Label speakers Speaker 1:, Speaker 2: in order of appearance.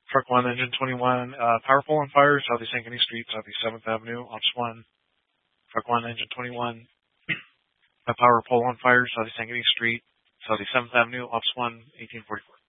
Speaker 1: Truck 1, Engine 21, power pole on fire, Southeast Ankeny Street, Southeast 7th Avenue, Ops 1. Truck 1, Engine 21, a power pole on fire, Southeast Ankeny Street, Southeast 7th Avenue, Ops 1, 1844.